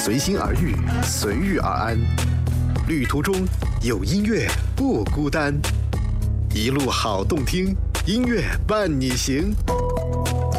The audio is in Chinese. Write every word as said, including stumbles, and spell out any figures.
随心而欲，随遇而安。旅途中有音乐不孤单，一路好动听，音乐伴你行。